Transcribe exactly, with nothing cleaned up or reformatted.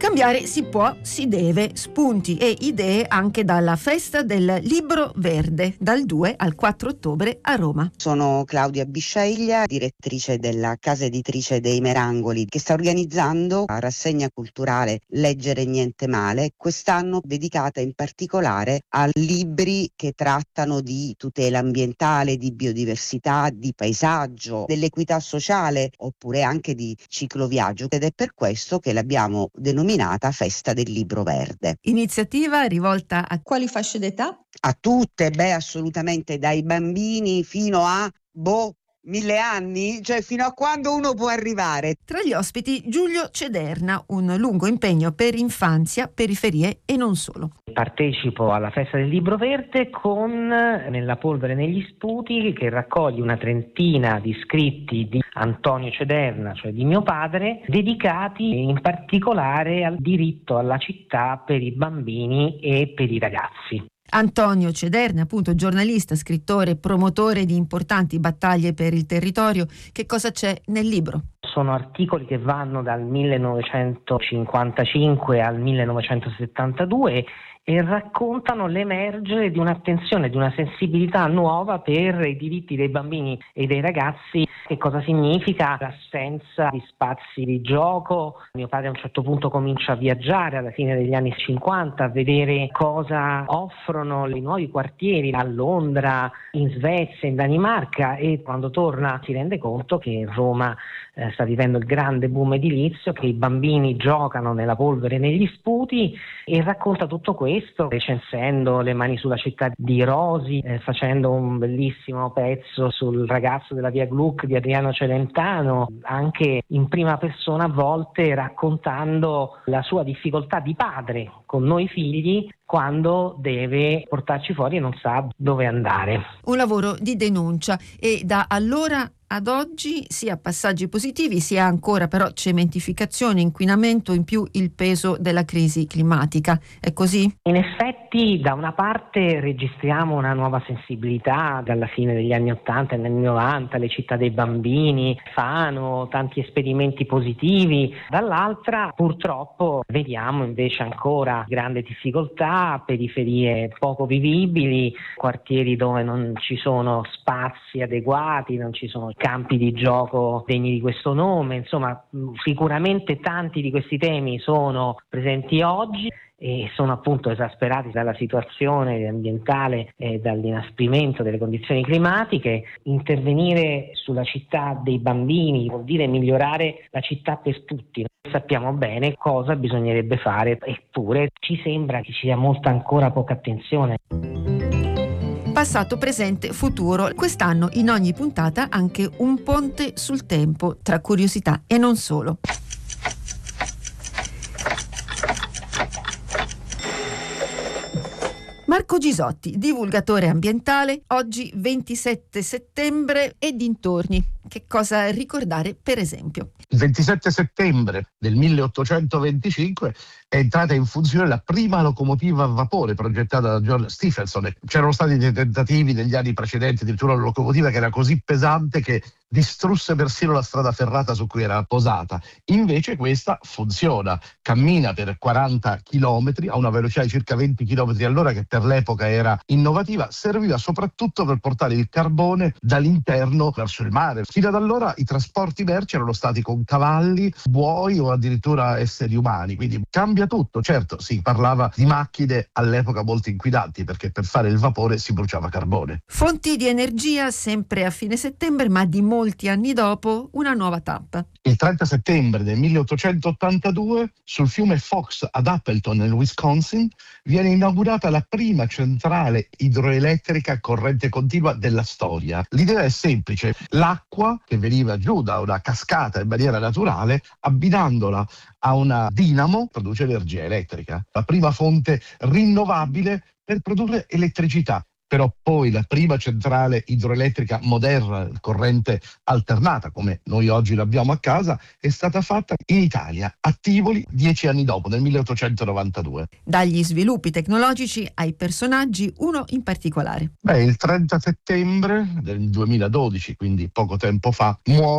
Cambiare si può, si deve, spunti e idee anche dalla Festa del Libro Verde, dal due al quattro ottobre a Roma. Sono Claudia Bisceglia, direttrice della casa editrice dei Merangoli, che sta organizzando la rassegna culturale Leggere Niente Male, quest'anno dedicata in particolare a libri che trattano di tutela ambientale, di biodiversità, di paesaggio, dell'equità sociale oppure anche di cicloviaggio, ed è per questo che l'abbiamo denominata Festa del Libro Verde. Iniziativa rivolta a quali fasce d'età? A tutte, beh, assolutamente, dai bambini fino a boh, mille anni, cioè fino a quando uno può arrivare. Tra gli ospiti Giulio Cederna, un lungo impegno per infanzia, periferie e non solo. Partecipo alla Festa del Libro Verde con Nella polvere negli sputi, che raccoglie una trentina di scritti di Antonio Cederna, cioè di mio padre, dedicati in particolare al diritto alla città per i bambini e per i ragazzi. Antonio Cederna, appunto giornalista, scrittore, promotore di importanti battaglie per il territorio. Che cosa c'è nel libro? Sono articoli che vanno dal millenovecentocinquantacinque al millenovecentosettantadue e raccontano l'emergere di un'attenzione, di una sensibilità nuova per i diritti dei bambini e dei ragazzi. Che cosa significa l'assenza di spazi di gioco? Mio padre a un certo punto comincia a viaggiare alla fine degli anni cinquanta, a vedere cosa offrono i nuovi quartieri a Londra, in Svezia, in Danimarca, e quando torna si rende conto che Roma eh, sta vivendo il grande boom edilizio, che i bambini giocano nella polvere e negli sputi, e racconta tutto questo recensendo Le mani sulla città di Rosi, eh, facendo un bellissimo pezzo sul ragazzo della via Gluck di Adriano Celentano, anche in prima persona a volte raccontando la sua difficoltà di padre con noi figli quando deve portarci fuori e non sa dove andare. Un lavoro di denuncia, e da allora ad oggi sia passaggi positivi sia ancora però cementificazione, inquinamento, in più il peso della crisi climatica. È così? In effetti da una parte registriamo una nuova sensibilità dalla fine degli anni ottanta e negli anni novanta, le città dei bambini, Fano, tanti esperimenti positivi, dall'altra purtroppo vediamo invece ancora grande difficoltà, periferie poco vivibili, quartieri dove non ci sono spazi adeguati, non ci sono campi di gioco degni di questo nome. Insomma, sicuramente tanti di questi temi sono presenti oggi e sono appunto esasperati dalla situazione ambientale e dall'inasprimento delle condizioni climatiche. Intervenire sulla città dei bambini vuol dire migliorare la città per tutti. Sappiamo bene cosa bisognerebbe fare, eppure ci sembra che ci sia molta ancora poca attenzione. Passato, presente, futuro. Quest'anno in ogni puntata anche un ponte sul tempo, tra curiosità e non solo. Marco Gisotti, divulgatore ambientale, oggi ventisette settembre e dintorni. Che cosa ricordare, per esempio? Il ventisette settembre del milleottocentoventicinque è entrata in funzione la prima locomotiva a vapore progettata da John Stephenson. C'erano stati dei tentativi negli anni precedenti, addirittura una locomotiva che era così pesante che distrusse persino la strada ferrata su cui era posata. Invece questa funziona, cammina per quaranta chilometri a una velocità di circa venti chilometri all'ora, che per l'epoca era innovativa, serviva soprattutto per portare il carbone dall'interno verso il mare. Fino ad allora i trasporti merci erano stati con cavalli, buoi o addirittura esseri umani, quindi cambia tutto. Certo, si parlava di macchine all'epoca molto inquinanti, perché per fare il vapore si bruciava carbone. Fonti di energia sempre a fine settembre, ma di molti anni dopo una nuova tappa. Il trenta settembre del milleottocentottantadue sul fiume Fox ad Appleton nel Wisconsin viene inaugurata la prima centrale idroelettrica a corrente continua della storia. L'idea è semplice: l'acqua che veniva giù da una cascata in maniera naturale, abbinandola a una dinamo, produce energia elettrica, la prima fonte rinnovabile per produrre elettricità. Però poi la prima centrale idroelettrica moderna, corrente alternata, come noi oggi l'abbiamo a casa, è stata fatta in Italia, a Tivoli, dieci anni dopo, nel milleottocentonovantadue. Dagli sviluppi tecnologici ai personaggi, uno in particolare. Beh, il trenta settembre del duemiladodici, quindi poco tempo fa, muore